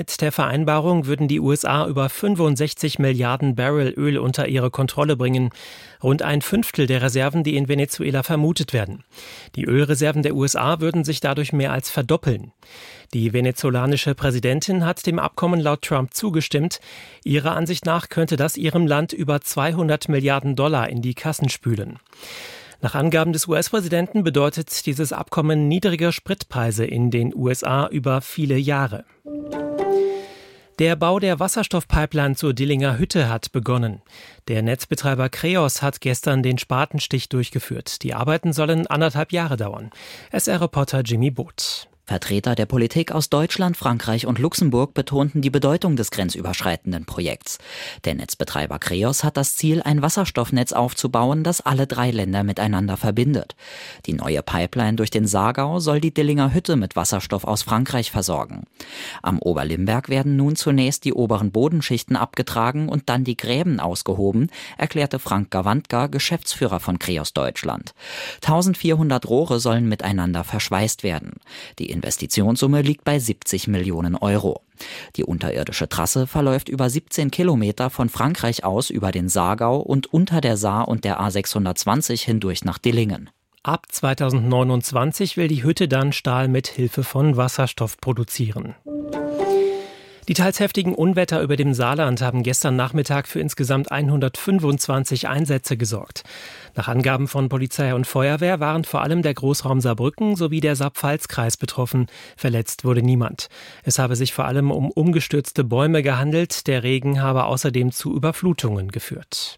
Mit der Vereinbarung würden die USA über 65 Milliarden Barrel Öl unter ihre Kontrolle bringen. Rund ein Fünftel der Reserven, die in Venezuela vermutet werden. Die Ölreserven der USA würden sich dadurch mehr als verdoppeln. Die venezolanische Präsidentin hat dem Abkommen laut Trump zugestimmt. Ihrer Ansicht nach könnte das ihrem Land über 200 Milliarden Dollar in die Kassen spülen. Nach Angaben des US-Präsidenten bedeutet dieses Abkommen niedrige Spritpreise in den USA über viele Jahre. Der Bau der Wasserstoffpipeline zur Dillinger Hütte hat begonnen. Der Netzbetreiber Kreos hat gestern den Spatenstich durchgeführt. Die Arbeiten sollen 1,5 Jahre dauern. SR-Reporter Jimmy Both. Vertreter der Politik aus Deutschland, Frankreich und Luxemburg betonten die Bedeutung des grenzüberschreitenden Projekts. Der Netzbetreiber Kreos hat das Ziel, ein Wasserstoffnetz aufzubauen, das alle 3 Länder miteinander verbindet. Die neue Pipeline durch den Saargau soll die Dillinger Hütte mit Wasserstoff aus Frankreich versorgen. Am Oberlimberg werden nun zunächst die oberen Bodenschichten abgetragen und dann die Gräben ausgehoben, erklärte Frank Gawandka, Geschäftsführer von Kreos Deutschland. 1400 Rohre sollen miteinander verschweißt werden. Die Investitionssumme liegt bei 70 Millionen Euro. Die unterirdische Trasse verläuft über 17 Kilometer von Frankreich aus über den Saargau und unter der Saar und der A620 hindurch nach Dillingen. Ab 2029 will die Hütte dann Stahl mit Hilfe von Wasserstoff produzieren. Die teils heftigen Unwetter über dem Saarland haben gestern Nachmittag für insgesamt 125 Einsätze gesorgt. Nach Angaben von Polizei und Feuerwehr waren vor allem der Großraum Saarbrücken sowie der Saar-Pfalz-Kreis betroffen. Verletzt wurde niemand. Es habe sich vor allem um umgestürzte Bäume gehandelt. Der Regen habe außerdem zu Überflutungen geführt.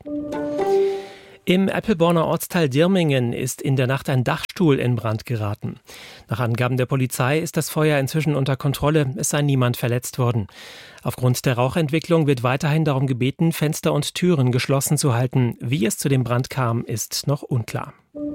Im Eppelborner Ortsteil Dirmingen ist in der Nacht ein Dachstuhl in Brand geraten. Nach Angaben der Polizei ist das Feuer inzwischen unter Kontrolle, es sei niemand verletzt worden. Aufgrund der Rauchentwicklung wird weiterhin darum gebeten, Fenster und Türen geschlossen zu halten. Wie es zu dem Brand kam, ist noch unklar.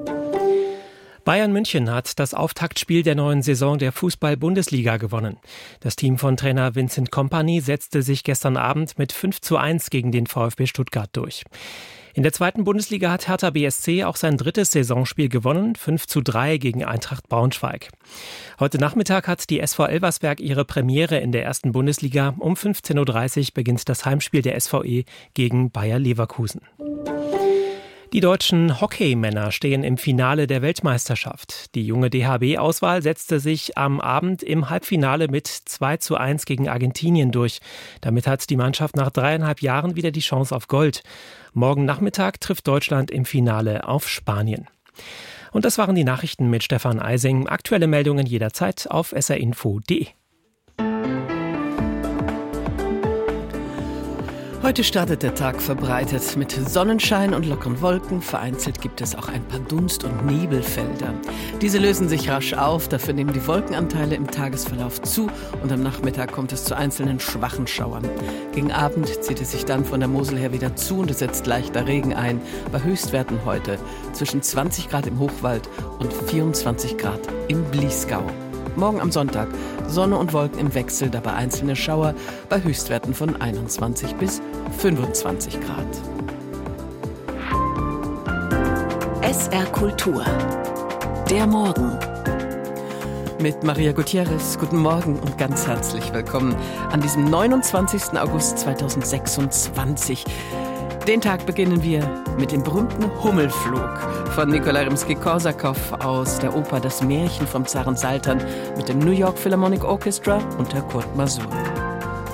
Bayern München hat das Auftaktspiel der neuen Saison der Fußball-Bundesliga gewonnen. Das Team von Trainer Vincent Kompany setzte sich gestern Abend mit 5:1 gegen den VfB Stuttgart durch. In der 2. Bundesliga hat Hertha BSC auch sein 3. Saisonspiel gewonnen, 5:3 gegen Eintracht Braunschweig. Heute Nachmittag hat die SV Elversberg ihre Premiere in der 1. Bundesliga. Um 15:30 Uhr beginnt das Heimspiel der SVE gegen Bayer Leverkusen. Die deutschen Hockeymänner stehen im Finale der Weltmeisterschaft. Die junge DHB-Auswahl setzte sich am Abend im Halbfinale mit 2:1 gegen Argentinien durch. Damit hat die Mannschaft nach 3,5 Jahren wieder die Chance auf Gold. Morgen Nachmittag trifft Deutschland im Finale auf Spanien. Und das waren die Nachrichten mit Stefan Eising. Aktuelle Meldungen jederzeit auf srinfo.de. Heute startet der Tag verbreitet mit Sonnenschein und lockeren Wolken. Vereinzelt gibt es auch ein paar Dunst- und Nebelfelder. Diese lösen sich rasch auf, dafür nehmen die Wolkenanteile im Tagesverlauf zu und am Nachmittag kommt es zu einzelnen schwachen Schauern. Gegen Abend zieht es sich dann von der Mosel her wieder zu und es setzt leichter Regen ein. Bei Höchstwerten heute zwischen 20 Grad im Hochwald und 24 Grad im Bliesgau. Morgen am Sonntag Sonne und Wolken im Wechsel, dabei einzelne Schauer bei Höchstwerten von 21 bis 25 Grad. SR Kultur. Der Morgen. Mit Maria Gutierrez. Guten Morgen und ganz herzlich willkommen an diesem 29. August 2026. Den Tag beginnen wir mit dem berühmten Hummelflug von Nikolai Rimsky-Korsakow aus der Oper Das Märchen vom Zaren Saltan mit dem New York Philharmonic Orchestra unter Kurt Masur.